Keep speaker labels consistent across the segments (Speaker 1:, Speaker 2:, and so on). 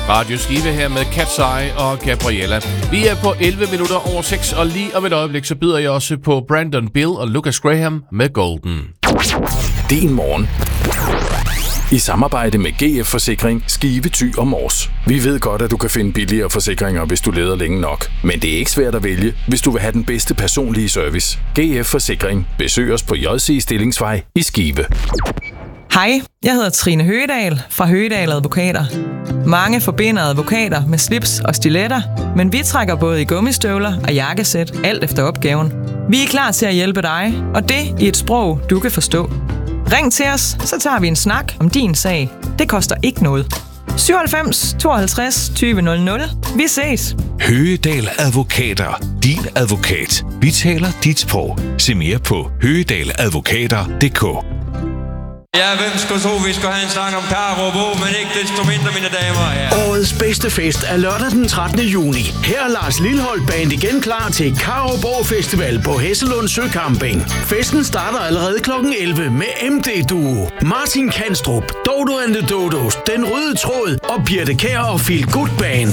Speaker 1: Radio Skive her med Cat's Eye og Gabriella. Vi er på 11 minutter over 6, og lige om et øjeblik, så byder jeg også på Brandon Bill og Lucas Graham med Golden.
Speaker 2: Din morgen. I samarbejde med GF Forsikring, Skive, Thy og Mors. Vi ved godt, at du kan finde billigere forsikringer, hvis du leder længe nok. Men det er ikke svært at vælge, hvis du vil have den bedste personlige service. GF Forsikring. Besøg os på JC Stillingsvej i Skive.
Speaker 3: Hej, jeg hedder Trine Høgedal fra Høgedal Advokater. Mange forbinder advokater med slips og stiletter, men vi trækker både i gummistøvler og jakkesæt, alt efter opgaven. Vi er klar til at hjælpe dig, og det i et sprog, du kan forstå. Ring til os, så tager vi en snak om din sag. Det koster ikke noget. 97 52 20 00. Vi ses.
Speaker 4: Høgedal Advokater. Din advokat. Vi taler dit sprog. Se mere på høgedaladvokater.dk.
Speaker 5: Ja, hvem skulle tro, vi skulle have en sang om Karup, men ikke desto mindre, mine damer og herrer.
Speaker 6: Årets bedste fest er lørdag den 13. juni. Her er Lars Lilholt Band igen klar til Karup Festival på Hesselund Søcamping. Festen starter allerede kl. 11 med MD Duo, Martin Kanstrup, Dodo and the Dodos, Den Røde Tråd og Birte Kjær og Feel Good Band.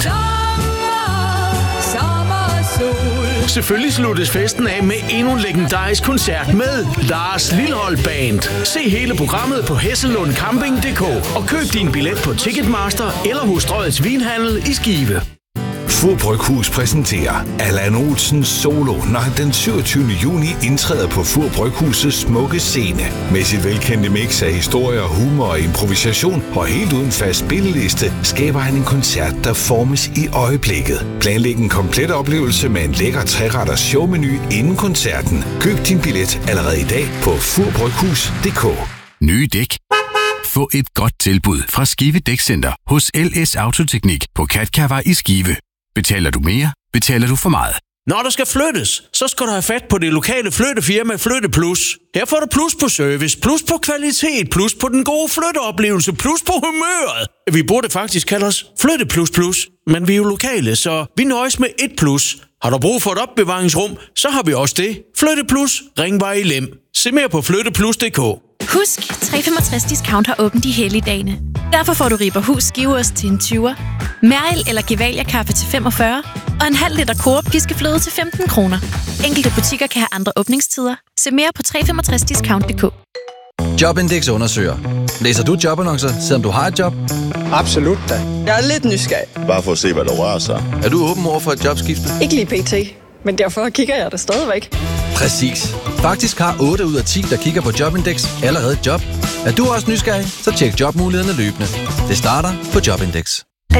Speaker 6: Selvfølgelig sluttes festen af med endnu en legendarisk koncert med Lars Lilholt Band. Se hele programmet på hesselundcamping.dk og køb din billet på Ticketmaster eller hos Strøgets Vinhandel i Skive.
Speaker 4: Fur Bryghus præsenterer Allan Olsens solo, når han den 27. juni indtræder på Fur Bryghusets smukke scene. Med sit velkendte mix af historier, humor og improvisation og helt uden fast spilleliste, skaber han en koncert, der formes i øjeblikket. Planlæg en komplet oplevelse med en lækker 3-retters showmenu inden koncerten. Køb din billet allerede i dag på furbryghus.dk.
Speaker 7: Nye dæk. Få et godt tilbud fra Skive Dækcenter hos LS Autoteknik på Katkavej i Skive. Betaler du mere, betaler du for meget.
Speaker 6: Når der skal flyttes, så skal du have fat på det lokale flyttefirma Flytte Plus. Her får du plus på service, plus på kvalitet, plus på den gode flytteoplevelse, plus på humøret. Vi burde faktisk kalde os Flytte Plus Plus, men vi er jo lokale, så vi nøjes med et plus. Har du brug for et opbevaringsrum, så har vi også det. Flytte Plus, Ringvej i Lem. Se mere på flytteplus.dk.
Speaker 8: Husk, 365 Discount har åbent de hellige dagene. Derfor får du Rieber Hus skiveost til en 20'er, Mærel eller Gevalia kaffe til 45 og en halv liter Coop piskefløde til 15 kroner. Enkelte butikker kan have andre åbningstider. Se mere på 365discount.dk.
Speaker 9: Jobindex undersøger. Læser du jobannoncer, selvom du har et job?
Speaker 10: Absolut da. Jeg er lidt nysgerrig.
Speaker 11: Bare for at se, hvad der rører sig.
Speaker 9: Er du åben over for et jobskifte?
Speaker 10: Ikke lige pt. Men derfor kigger jeg det stadigvæk.
Speaker 9: Præcis. Faktisk har 8 ud af 10, der kigger på Jobindex, allerede et job. Er du også nysgerrig? Så tjek jobmulighederne løbende. Det starter på Jobindex.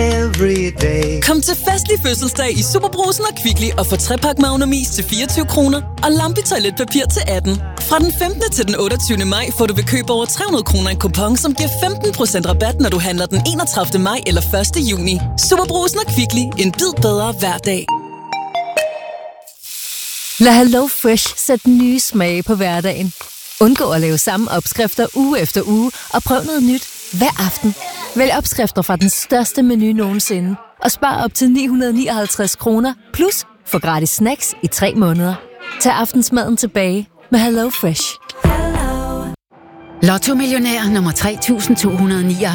Speaker 12: Kom til festlig fødselsdag i Superbrugsen og Kvickly og få 3-pakke Magnomis til 24 kroner og Lambi toiletpapir til 18. Fra den 15. til den 28. maj får du ved køb over 300 kroner en kupon, som giver 15% rabat, når du handler den 31. maj eller 1. juni. Superbrugsen og Kvickly. En bid bedre hver dag.
Speaker 13: Lad Hello Fresh sætte nye smage på hverdagen. Undgå at lave samme opskrifter uge efter uge og prøv noget nyt hver aften. Vælg opskrifter fra den største menu nogensinde og spar op til 959 kroner plus få gratis snacks i 3 måneder. Tag aftensmaden tilbage med Hello Fresh.
Speaker 14: Lotto-millionær nummer 3299.